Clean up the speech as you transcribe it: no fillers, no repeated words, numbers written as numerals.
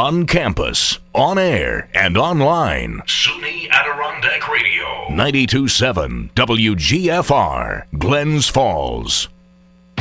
On campus, on air, and online. SUNY Adirondack Radio. 92.7 WGFR, Glens Falls.